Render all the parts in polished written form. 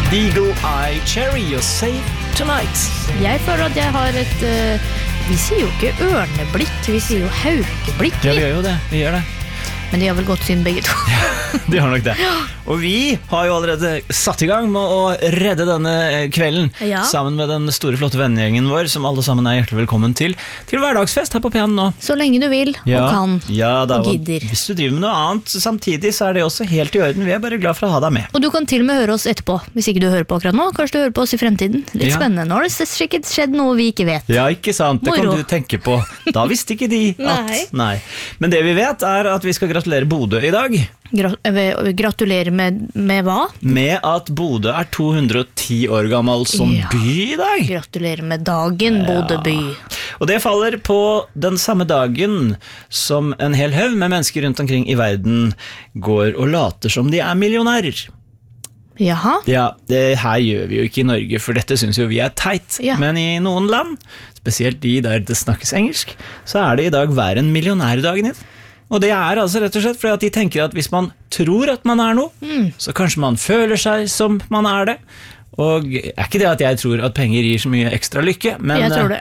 Eagle Eye Cherry, you're safe tonight. Jeg føler at jeg har et vi sier jo ikke ørneblikk, vi sier jo haukeblikk. Ja, vi gjør jo det, vi gjør det. Men de har vel gått siden begge to. De har nok det. Og vi har jo allerede satt i gang med å redde denne kvelden, sammen med den store flotte vennegjengen vår, som alle sammen er hjertelig velkommen til hverdagsfest her på P1 nå. Så lenge du vil, og kan, og gidder. Hvis du driver med noe annet samtidig, så er det også helt i orden. Vi er bare glad for å ha deg med. Og du kan til og med høre oss etterpå, hvis ikke du hører på akkurat nå. Kanskje du hører på oss i fremtiden. Litt spennende. Nå har det sikkert skjedd noe vi ikke vet. Ja, ikke sant? Det kan du tenke på. Da visste ikke de at... Nei. Men det vi vet er at vi skal gratulere Bodø i dag. Gratulerer med hva? Med at Bodø er 210 år gammel som by i dag. Gratulerer med dagen, Bodø by. Og det faller på den samme dagen som en hel haug med mennesker rundt omkring i verden går og later som de er millionærer. Jaha? Ja, det her gjør vi jo ikke i Norge, for dette synes jo vi er teit. Men i noen land, spesielt de der det snakkes engelsk, så er det i dag hver en millionærdagen din. Og det er altså rett og slett fordi at de tenker at hvis man tror at man er noe, så kanskje man føler seg som man er det. Og er ikke det at jeg tror at penger gir så mye ekstra lykke, men... Jeg tror det.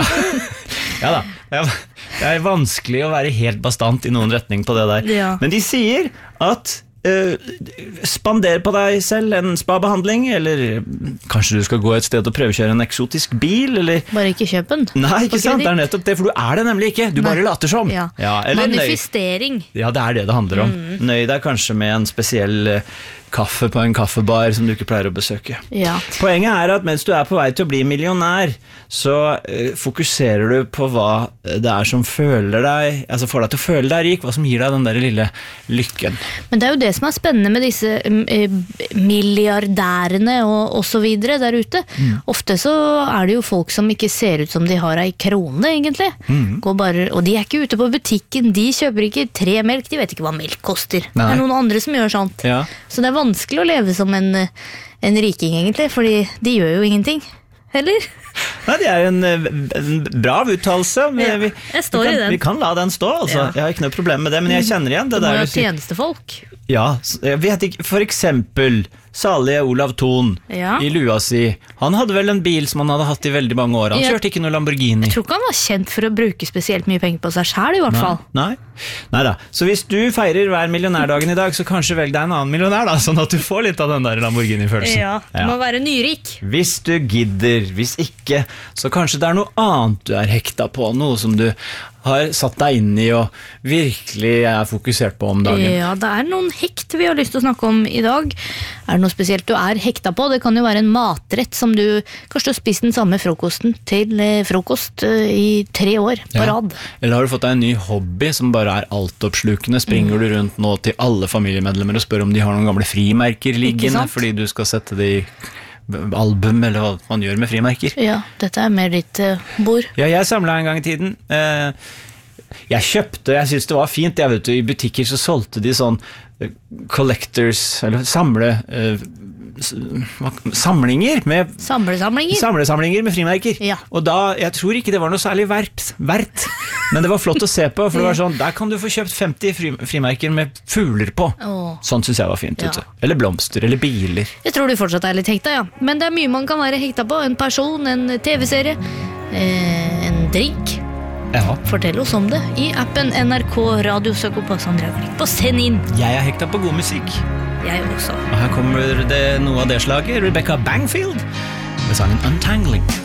Ja da, det er vanskelig å være helt bastant i noen retning på det der. Men de sier at spander på deg selv en spa-behandling, eller kanskje du skal gå et sted og prøvekjøre en eksotisk bil, eller... Bare ikke kjøp den. Nei, ikke sant, det er nettopp det, for du er det nemlig ikke. Du bare later som. Manifestering. Ja, det er det handler om. Nøy deg kanskje med en spesiell kaffe på en kaffebar som du ikke pleier å besøke. Poenget er at mens du er på vei til å bli millionær, så fokuserer du på hva det er som føler deg, altså får deg til å føle deg rik, hva som gir deg den der lille lykken. Men det er jo det som er spennende med disse milliardærene og så videre der ute. Ofte så er det jo folk som ikke ser ut som de har ei krone, egentlig. Og de er ikke ute på butikken, de kjøper ikke 3 melk, de vet ikke hva melk koster. Det er noen andre som gjør sånt. Så det er vanskelig å leve som en riking, egentlig, fordi de gjør jo ingenting. Eller? Nei, det er en bra uttalelse. Jeg står i den. Vi kan la den stå, altså. Jeg har ikke noe problem med det, men jeg kjenner igjen det der. Du må jo tjenestefolk. Ja, jeg vet ikke, for eksempel salige Olav Thon i lua si. Han hadde vel en bil som han hadde hatt i veldig mange år. Han kjørte ikke noe Lamborghini. Jeg tror ikke han var kjent for å bruke spesielt mye penger på seg selv i hvert fall. Neida. Så hvis du feirer hver millionærdagen i dag, så kanskje velg deg en annen millionær da, sånn at du får litt av den der Lamborghini-følelsen. Ja, du må være nyrik. Hvis du gidder, hvis ikke, så kanskje det er noe annet du er hekta på, noe som du har satt deg inn i og virkelig er fokusert på om dagen. Ja, det er noen hekt vi har lyst til å snakke om i dag. Er det noe spesielt du er hekta på? Det kan jo være en matrett som du kanskje har spist den samme frokosten til frokost i 3 år på rad. Eller har du fått deg en ny hobby som bare er altoppslukende? Springer du rundt nå til alle familiemedlemmer og spør om de har noen gamle frimerker liggende fordi du skal sette det i album, eller hva man gjør med frimerker. Ja, dette er mer ditt bord. Ja, jeg samlet en gang i tiden. Jeg kjøpte, jeg synes det var fint, jeg vet du, i butikker så solgte de sånn collectors, eller samlinger med samlesamlinger med frimerker. Og da, jeg tror ikke det var noe særlig verdt, men det var flott å se på, for det var sånn, der kan du få kjøpt 50 frimerker med fugler på. Sånn synes jeg var fint. Eller blomster, eller biler. Jeg tror du fortsatt er litt hekta, men det er mye man kan være hekta på. En person, en TV-serie, en drink. Fortell oss om det i appen NRK Radio. Søk opp oss, Andrea, klikk på send inn. Jeg er hekta på god musikk. Jeg også. Og her kommer det noe av det slaget, Rebecca Bangfield med sangen Untangling.